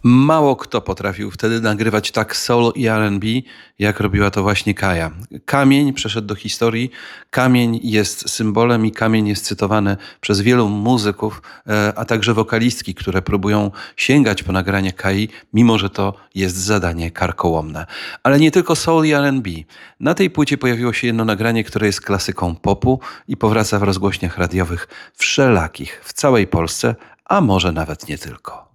Mało kto potrafił wtedy nagrywać tak soul i R&B, jak robiła to właśnie Kaja. Kamień przeszedł do historii, kamień jest symbolem i kamień jest cytowany przez wielu muzyków, a także wokalistki, które próbują sięgać po nagranie Kai, mimo że to jest zadanie karkołomne. Ale nie tylko soul i R&B. Na tej płycie pojawiło się jedno nagranie, które jest klasyką popu i powraca w rozgłośniach radiowych wszelakich w całej Polsce, a może nawet nie tylko.